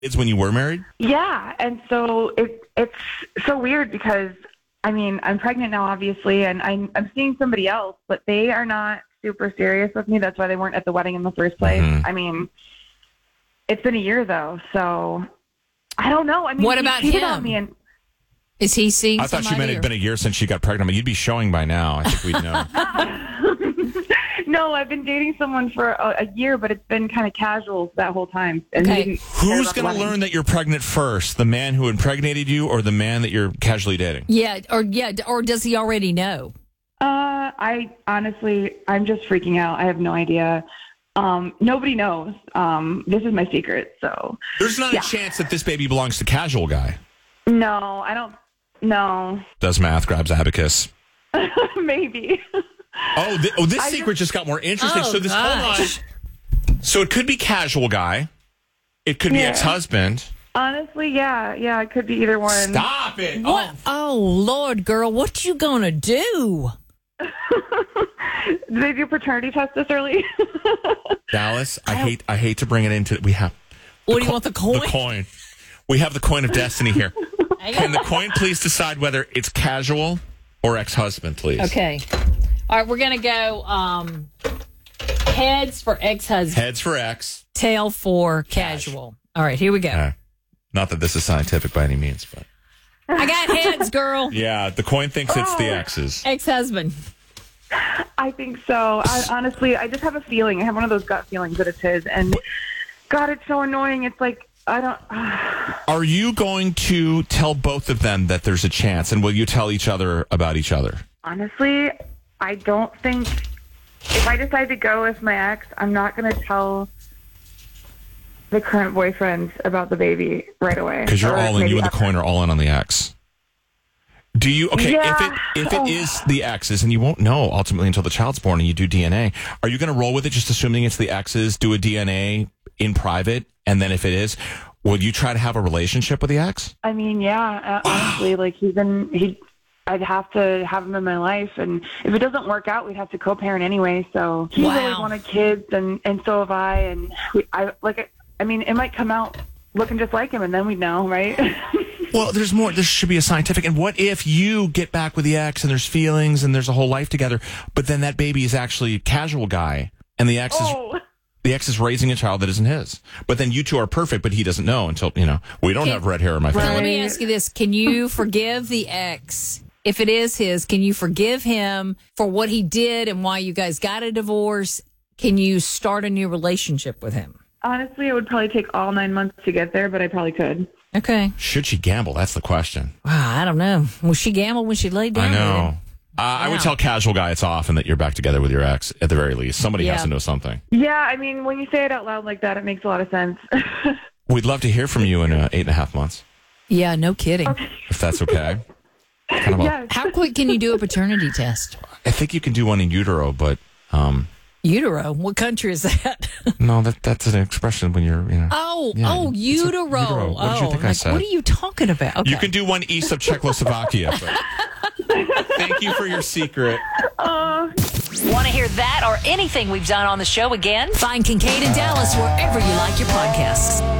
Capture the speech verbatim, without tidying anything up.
Kids when you were married? Yeah, and so it, it's so weird because, I mean, I'm pregnant now, obviously, and I'm, I'm seeing somebody else, but they are not super serious with me. That's why they weren't at the wedding in the first place. Mm-hmm. I mean, it's been a year, though, so I don't know. I mean, what he about cheated him? On me and, Is he seeing I thought you meant somebody, it had or- been a year since she got pregnant, but you'd be showing by now. I think we'd know. No, I've been dating someone for a, a year, but it's been kind of casual that whole time. And Okay. he didn't care Who's about the going to wedding. learn that you're pregnant first? The man who impregnated you or the man that you're casually dating? Yeah, or yeah, or does he already know? Uh, I honestly, I'm just freaking out. I have no idea. Um, nobody knows. Um, this is my secret, so. There's not Yeah. a chance that this baby belongs to casual guy. No, I don't. No, Does math, grabs abacus. maybe. Oh, th- oh this I secret just, got more interesting. Oh, so this, gosh. hold on. So it could be casual guy. It could be Yeah. ex-husband. Honestly, yeah, yeah, it could be either one. Stop it. What? Oh, Lord, girl, what you gonna do? Did they do paternity test this early? Dallas, I hate I hate to bring it into we have What do you want, the coin? The coin. We have the coin of destiny here. Can the coin please decide whether it's casual or ex-husband, please? Okay. All right, we're gonna go um, heads for ex-husband, Heads for ex. tail for casual. All right, here we go. Uh, not that this is scientific by any means, but I got heads, girl. yeah, the coin thinks it's the exes. Ex-husband. I think so. I, honestly, I just have a feeling. I have one of those gut feelings that it's his. And God, it's so annoying. It's like, I don't. Are you going to tell both of them that there's a chance, and will you tell each other about each other? Honestly, I don't think. If I decide to go with my ex, I'm not going to tell the current boyfriend about the baby right away. Because you're Or all in. maybe You and the after. coin are all in on the ex. Do you okay? Yeah. If it if it is the exes, and you won't know ultimately until the child's born, and you do D N A, are you going to roll with it, just assuming it's the exes? Do a D N A in private, and then if it is, will you try to have a relationship with the ex? I mean, yeah, uh, honestly, like he's in, he, I'd have to have him in my life. And if it doesn't work out, we'd have to co-parent anyway. So he's Wow. always wanted kids, and, and so have I. And we, I, like, I mean, it might come out looking just like him, and then we'd know, right? Well, there's more. There should be a scientific. And what if you get back with the ex, and there's feelings, and there's a whole life together, but then that baby is actually a casual guy, and the ex is Oh. the ex is raising a child that isn't his. But then you two are perfect, but he doesn't know until, you know, we don't Can- have red hair in my Now, family. let me ask you this. Can you forgive the ex? If it is his, can you forgive him for what he did and why you guys got a divorce? Can you start a new relationship with him? Honestly, it would probably take all nine months to get there, but I probably could. Okay. Should she gamble? That's the question. Wow, I don't know. Was she gamble when she laid down I with know. him? Uh, I would Wow. tell casual guy it's off and that you're back together with your ex at the very least. Somebody Yeah. has to know something. Yeah, I mean, when you say it out loud like that, it makes a lot of sense. We'd love to hear from you in uh, eight and a half months, Yeah, no kidding. if that's okay. Kind of a- Yes. How quick can you do a paternity test? I think you can do one in utero, but um, Utero. What country is that? no, that that's an expression when you're, you know. Oh, Yeah, oh, it's a- utero. utero. What did you oh, think I like, said? what are you talking about? Okay. You can do one east of Czechoslovakia. But thank you for your secret. Want to hear that or anything we've done on the show again? Find Kincaid and Dallas wherever you like your podcasts.